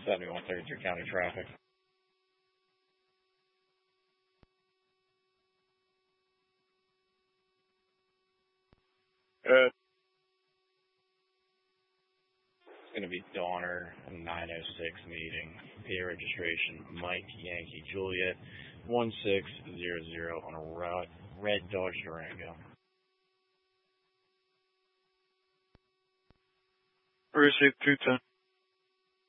7133 County Traffic. It's going to be Donner, 906 meeting. PA registration, Mike Yankee Juliet, 1600 on a red Dodge Durango. Received 210.